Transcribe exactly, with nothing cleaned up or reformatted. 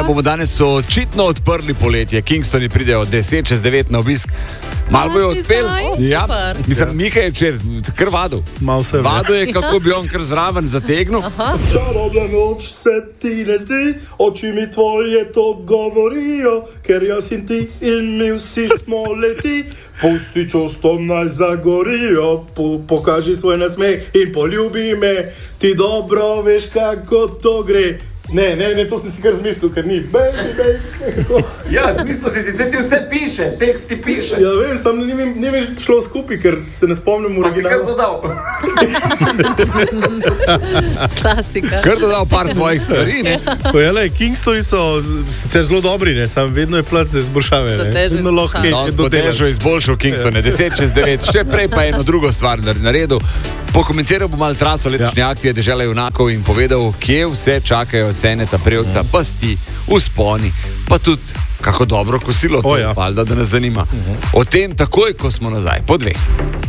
bomo danes očitno odprli poletje. Kingstoni pridejo deset čez devet na obisk. Malo bojo odpeli. Ja, mislim, Miha je čer, kar vado. Mal se vado je, kako bi on kar zraven zategnil. Čarobna noč se ti ne zdi, oči mi tvoje to govorijo, ker jaz in ti in mi vsi smo leti. Pusti čustom naj zagorijo, po, pokaži svoj nasmeh in poljubi me, ti dobro veš, kako to gre. Ne, ne, ne, to sem si kar zmislil, ker ni. Bej, bej, bej. Ja, zmislil si si, se ti vse piše, tekst ti piše. Ja, vem, sam ni, ni mi šlo skupaj, ker se ne spomnim originala. Pa si kar dodal. Klasika. Kar dodal par svojih stvari, ne? Pojele, Kingstoni so sicer zelo dobri, ne, sam vedno je plac za izboljšave, ne. Vedno lahko je No, dodelati. Težo izboljšal Kingstone, deset čez devet, še prej pa eno drugo stvar naredil. Pokomentiral bo malo traso letošnje ja. akcije Dežela junakov in povedal, kje vse čakajo cene ta prevca, pasti, usponi, pa tudi kako dobro kosilo to, O, ja. valjda, da nas zanima. O tem takoj, ko smo nazaj, po dveh.